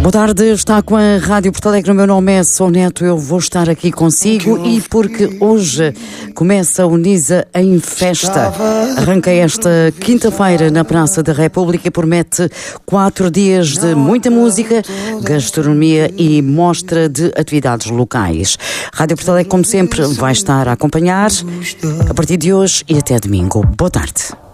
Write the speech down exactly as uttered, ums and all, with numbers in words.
Boa tarde, está com a Rádio Porto Alegre. O meu nome é Sou Neto, eu vou estar aqui consigo e porque hoje começa a Unisa em festa. Arranca esta quinta-feira na Praça da República e promete quatro dias de muita música, gastronomia e mostra de atividades locais. Rádio Porto Alegre, como sempre, vai estar a acompanhar a partir de hoje e até domingo. Boa tarde.